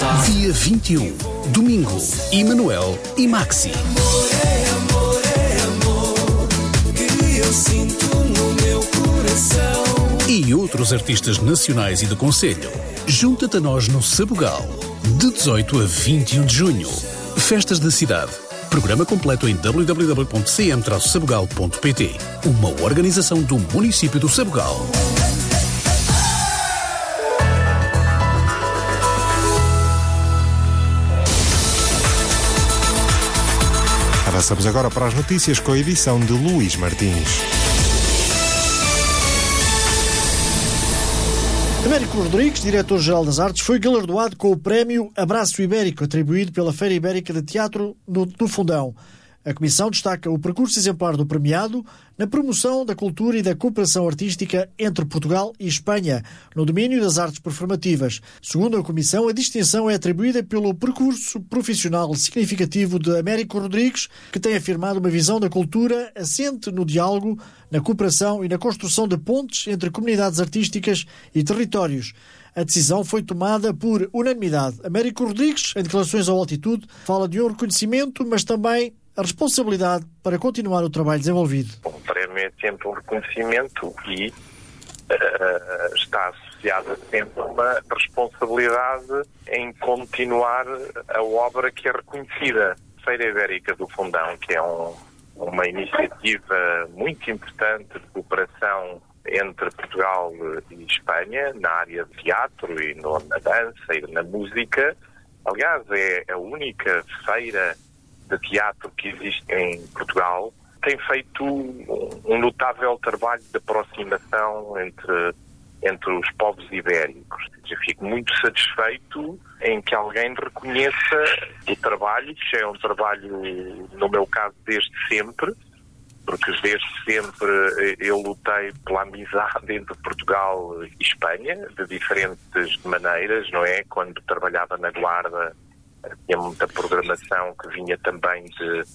Dia 21, domingo, Emanuel e Maxi. E outros artistas nacionais e do concelho. Junta-te a nós no Sabugal, de 18 a 21 de junho. Festas da cidade. Programa completo em www.cm-sabugal.pt. Uma organização do município do Sabugal. Avançamos agora para as notícias com a edição de Luís Martins. Américo Rodrigues, diretor-geral das Artes, foi galardoado com o prémio Abraço Ibérico, atribuído pela Feira Ibérica de Teatro do Fundão. A Comissão destaca o percurso exemplar do premiado na promoção da cultura e da cooperação artística entre Portugal e Espanha, no domínio das artes performativas. Segundo a Comissão, a distinção é atribuída pelo percurso profissional significativo de Américo Rodrigues, que tem afirmado uma visão da cultura assente no diálogo, na cooperação e na construção de pontes entre comunidades artísticas e territórios. A decisão foi tomada por unanimidade. Américo Rodrigues, em declarações ao Altitude, fala de um reconhecimento, mas também a responsabilidade para continuar o trabalho desenvolvido. O prémio é sempre um reconhecimento e está associada sempre uma responsabilidade em continuar a obra que é reconhecida. Feira Ibérica do Fundão, que é uma iniciativa muito importante de cooperação entre Portugal e Espanha, na área de teatro e na dança e na música. Aliás, é a única feira de teatro que existe em Portugal. Tem feito um notável trabalho de aproximação entre os povos ibéricos. Eu fico muito satisfeito em que alguém reconheça o trabalho, que é um trabalho, no meu caso, desde sempre, porque desde sempre eu lutei pela amizade entre Portugal e Espanha, de diferentes maneiras, não é? Quando trabalhava na Guarda, tinha muita programação que vinha também de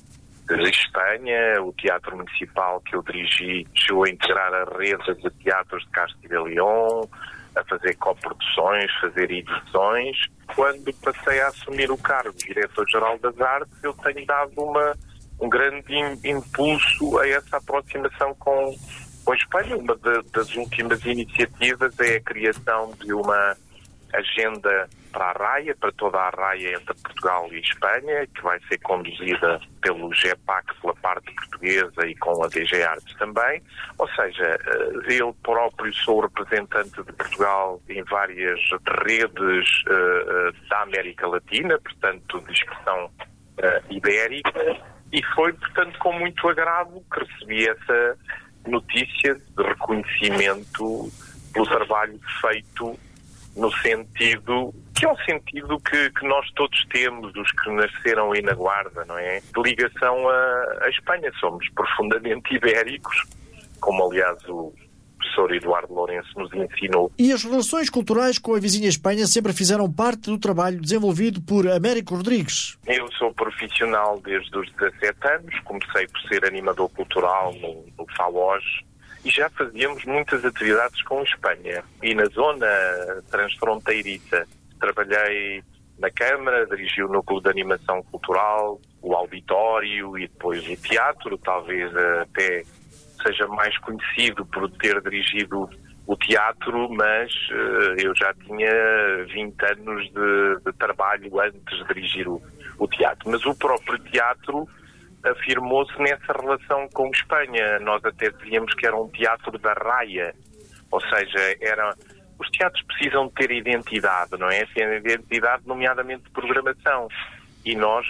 Espanha. O Teatro Municipal que eu dirigi chegou a integrar a rede de teatros de Castilla e León, a fazer coproduções, fazer edições. Quando passei a assumir o cargo de Diretor-Geral das Artes, eu tenho dado um grande impulso a essa aproximação com a Espanha. Uma das últimas iniciativas é a criação de uma agenda para a raia, para toda a raia entre Portugal e Espanha, que vai ser conduzida pelo GEPAC, pela parte portuguesa, e com a DG Artes também. Ou seja, eu próprio sou representante de Portugal em várias redes da América Latina, portanto, de expressão ibérica, e foi, portanto, com muito agrado que recebi essa notícia de reconhecimento pelo trabalho feito no sentido, que é um sentido que nós todos temos, os que nasceram aí na Guarda, não é? De ligação à Espanha. Somos profundamente ibéricos, como aliás o professor Eduardo Lourenço nos ensinou. E as relações culturais com a vizinha Espanha sempre fizeram parte do trabalho desenvolvido por Américo Rodrigues. Eu sou profissional desde os 17 anos, comecei por ser animador cultural no FAOJ, e já fazíamos muitas atividades com a Espanha. E na zona transfronteiriça trabalhei na Câmara, dirigi o Núcleo de Animação Cultural, o auditório e depois o teatro. Talvez até seja mais conhecido por ter dirigido o teatro, mas eu já tinha 20 anos de trabalho antes de dirigir o teatro. Mas o próprio teatro afirmou-se nessa relação com Espanha. Nós até dizíamos que era um teatro da raia, ou seja, os teatros precisam ter identidade, não é? Ter identidade, nomeadamente de programação. E nós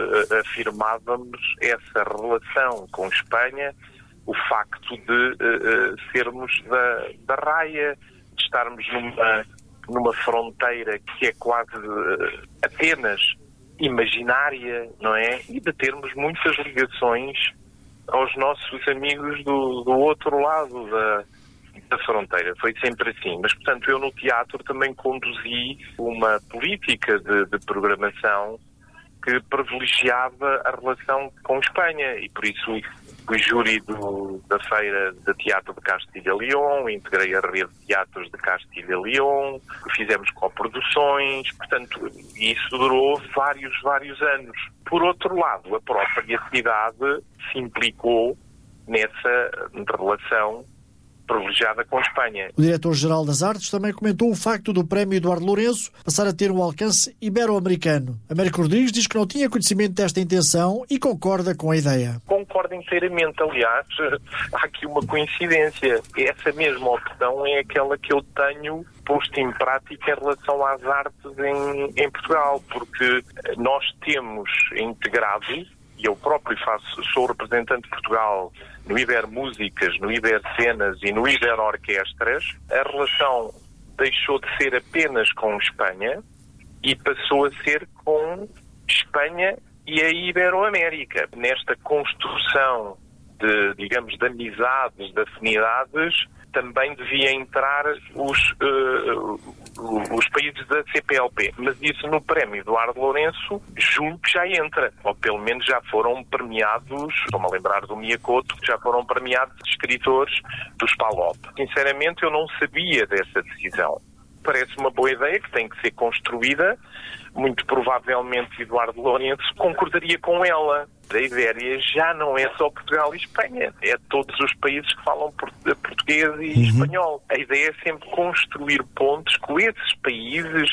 afirmávamos essa relação com Espanha, o facto de sermos da raia, de estarmos numa fronteira que é quase apenas imaginária, não é? E de termos muitas ligações aos nossos amigos do outro lado da fronteira. Foi sempre assim. Mas, portanto, eu no teatro também conduzi uma política de programação que privilegiava a relação com Espanha, e por isso fui júri da Feira de Teatro de Castilha e León, integrei a rede de teatros de Castilha e León, fizemos coproduções, portanto, isso durou vários anos. Por outro lado, a própria cidade se implicou nessa relação privilegiada com a Espanha. O diretor-geral das Artes também comentou o facto do Prémio Eduardo Lourenço passar a ter um alcance ibero-americano. Américo Rodrigues diz que não tinha conhecimento desta intenção e concorda com a ideia. Concordo inteiramente. Aliás, há aqui uma coincidência. Essa mesma opção é aquela que eu tenho posto em prática em relação às artes em Portugal, porque nós temos integrado, e eu próprio sou representante de Portugal no Iber Músicas, no Iber Cenas e no Iber Orquestras. A relação deixou de ser apenas com Espanha e passou a ser com Espanha e a Iberoamérica. Nesta construção de amizades, de afinidades, também devia entrar os países da CPLP. Mas isso no Prémio Eduardo Lourenço, julgo que já entra. Ou pelo menos já foram premiados, estou-me a lembrar do Miyakoto, já foram premiados escritores dos PALOP. Sinceramente, eu não sabia dessa decisão. Parece uma boa ideia que tem que ser construída. Muito provavelmente Eduardo Lourenço concordaria com ela. A Ibéria já não é só Portugal e Espanha, é todos os países que falam português e espanhol. A ideia é sempre construir pontes com esses países,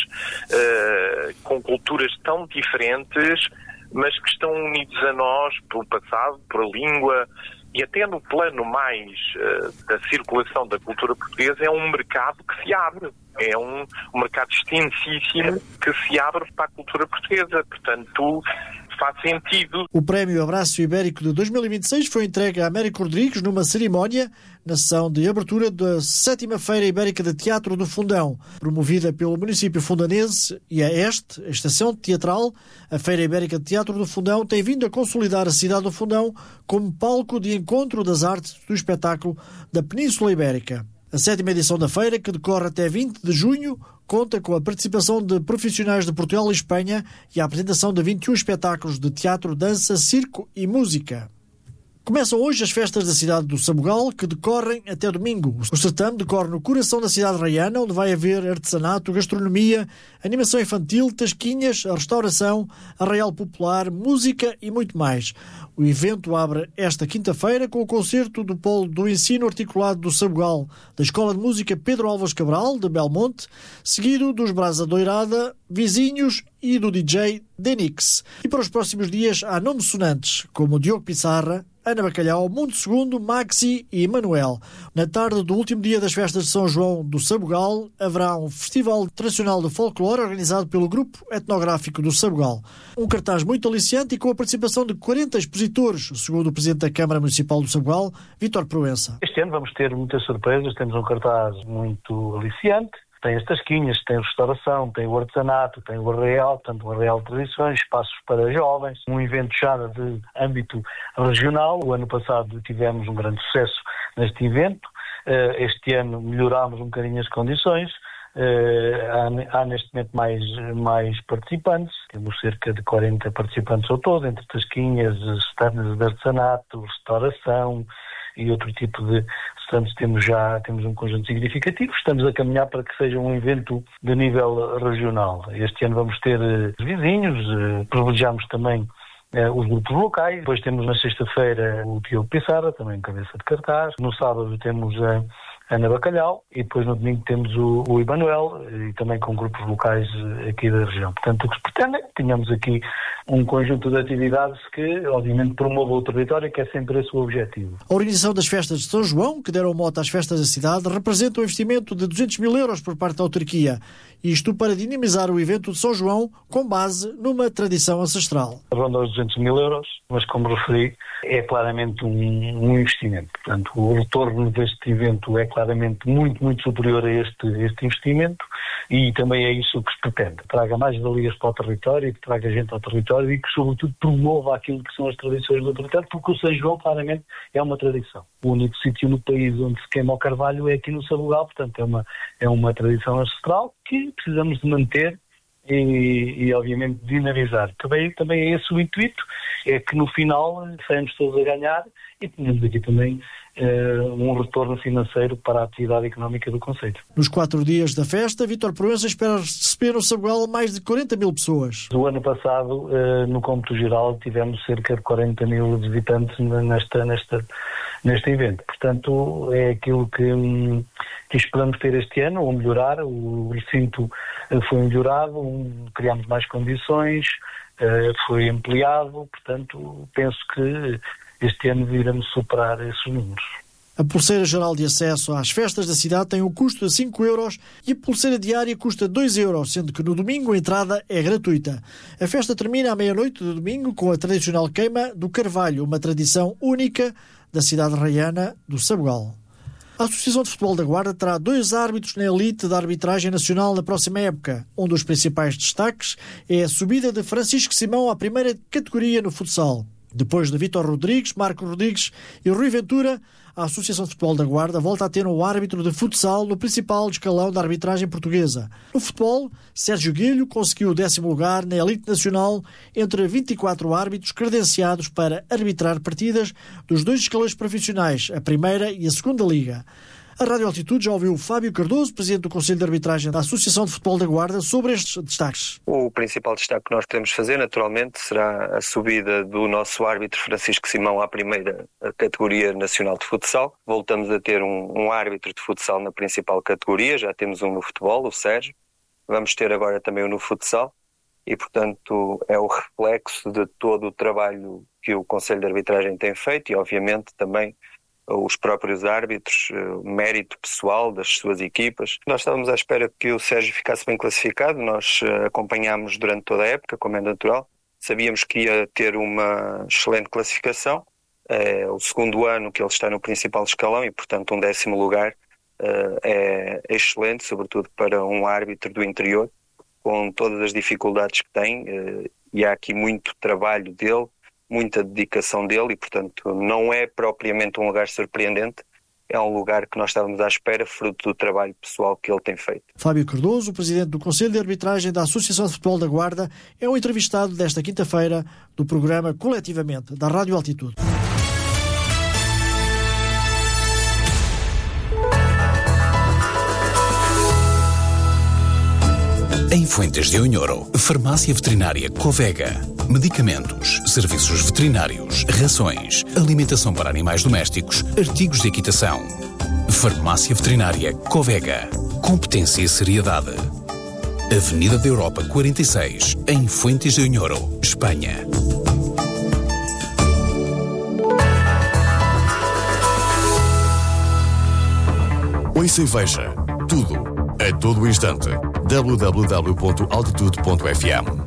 com culturas tão diferentes, mas que estão unidos a nós pelo passado, pela língua, e até no plano mais da circulação da cultura portuguesa é um mercado que se abre. É um mercado extensíssimo que se abre para a cultura portuguesa. Portanto, faz sentido. O Prémio Abraço Ibérico de 2026 foi entregue a Américo Rodrigues numa cerimónia na sessão de abertura da 7ª Feira Ibérica de Teatro do Fundão, promovida pelo município fundanense e a Estação Teatral. A Feira Ibérica de Teatro do Fundão tem vindo a consolidar a cidade do Fundão como palco de encontro das artes do espetáculo da Península Ibérica. A 7ª edição da feira, que decorre até 20 de junho, conta com a participação de profissionais de Portugal e Espanha e a apresentação de 21 espetáculos de teatro, dança, circo e música. Começam hoje as festas da cidade do Sabugal, que decorrem até domingo. O certame decorre no coração da cidade raiana, onde vai haver artesanato, gastronomia, animação infantil, tasquinhas, a restauração, arraial popular, música e muito mais. O evento abre esta quinta-feira com o concerto do Polo do Ensino Articulado do Sabugal, da Escola de Música Pedro Álvares Cabral, de Belmonte, seguido dos Brasa Doirada, Vizinhos e do DJ Denix. E para os próximos dias há nomes sonantes, como Diogo Pissarra, Ana Bacalhau, Mundo Segundo, Maxi e Manuel. Na tarde do último dia das festas de São João do Sabugal, haverá um festival tradicional de folclore organizado pelo Grupo Etnográfico do Sabugal. Um cartaz muito aliciante e com a participação de 40 expositores, segundo o Presidente da Câmara Municipal do Sabugal, Vítor Proença. Este ano vamos ter muitas surpresas, temos um cartaz muito aliciante. Tem as tasquinhas, tem a restauração, tem o artesanato, tem o arraial, portanto o arraial de tradições, espaços para jovens, um evento já de âmbito regional. O ano passado tivemos um grande sucesso neste evento. Este ano melhorámos um bocadinho as condições. Há neste momento mais participantes. Temos cerca de 40 participantes ao todo, entre tasquinhas, stands de artesanato, restauração e outro tipo de stands. Temos um conjunto significativo. Estamos a caminhar para que seja um evento de nível regional. Este ano vamos ter os vizinhos, privilegiamos também os grupos locais. Depois temos na sexta-feira o Diogo Pissarra, também cabeça de cartaz. No sábado temos a Ana Bacalhau e depois no domingo temos o Emanuel e também com grupos locais aqui da região. Portanto, o que se pretende é que tenhamos aqui um conjunto de atividades que, obviamente, promovam o território, que é sempre esse o objetivo. A organização das festas de São João, que deram mote às festas da cidade, representa um investimento de 200 mil euros por parte da autarquia. Isto para dinamizar o evento de São João com base numa tradição ancestral. Ronda aos 200 mil euros, mas como referi, é claramente um investimento. Portanto, o retorno deste evento é claramente muito superior a este investimento e também é isso que se pretende. Que traga mais valias para o território, que traga gente ao território e que, sobretudo, promova aquilo que são as tradições do território, porque o São João, claramente, é uma tradição. O único sítio no país onde se queima o carvalho é aqui no Sabugal, portanto, é uma tradição ancestral que precisamos de manter e obviamente dinamizar. Também é esse o intuito, é que no final saímos todos a ganhar e tenhamos aqui também um retorno financeiro para a atividade económica do concelho. Nos 4 dias da festa, Vítor Proença espera receber no Sabugal mais de 40 mil pessoas. O ano passado, no cômputo geral, tivemos cerca de 40 mil visitantes neste evento. Portanto, é aquilo que esperamos ter este ano, ou melhorar. O recinto foi melhorado, criámos mais condições, foi ampliado. Portanto, penso que este ano iremos superar esses números. A pulseira geral de acesso às festas da cidade tem um custo de 5 euros e a pulseira diária custa 2 euros, sendo que no domingo a entrada é gratuita. A festa termina à meia-noite do domingo com a tradicional queima do carvalho, uma tradição única da cidade raiana do Sabugal. A Associação de Futebol da Guarda terá 2 árbitros na elite da arbitragem nacional na próxima época. Um dos principais destaques é a subida de Francisco Simão à primeira categoria no futsal. Depois de Vítor Rodrigues, Marco Rodrigues e Rui Ventura, a Associação de Futebol da Guarda volta a ter um árbitro de futsal no principal escalão da arbitragem portuguesa. No futebol, Sérgio Guilho conseguiu o 10º lugar na elite nacional entre 24 árbitros credenciados para arbitrar partidas dos 2 escalões profissionais, a primeira e a segunda liga. A Rádio Altitude já ouviu o Fábio Cardoso, presidente do Conselho de Arbitragem da Associação de Futebol da Guarda, sobre estes destaques. O principal destaque que nós podemos fazer, naturalmente, será a subida do nosso árbitro Francisco Simão à primeira categoria nacional de futsal. Voltamos a ter um árbitro de futsal na principal categoria, já temos um no futebol, o Sérgio. Vamos ter agora também um no futsal e, portanto, é o reflexo de todo o trabalho que o Conselho de Arbitragem tem feito e, obviamente, também os próprios árbitros, mérito pessoal das suas equipas. Nós estávamos à espera que o Sérgio ficasse bem classificado, nós acompanhámos durante toda a época, como é natural. Sabíamos que ia ter uma excelente classificação, é o 2º ano que ele está no principal escalão e, portanto, um 10º lugar é excelente, sobretudo para um árbitro do interior, com todas as dificuldades que tem, e há aqui muito trabalho dele, muita dedicação dele e, portanto, não é propriamente um lugar surpreendente, é um lugar que nós estávamos à espera, fruto do trabalho pessoal que ele tem feito. Fábio Cardoso, presidente do Conselho de Arbitragem da Associação de Futebol da Guarda, é um entrevistado desta quinta-feira do programa Coletivamente, da Rádio Altitude. Em Fuentes de Onhoro, Farmácia Veterinária Covega. Medicamentos, serviços veterinários, rações, alimentação para animais domésticos, artigos de equitação. Farmácia Veterinária Covega. Competência e seriedade. Avenida da Europa 46, em Fuentes de Onhoro, Espanha. Ouça e veja tudo, a todo instante. www.altitude.fm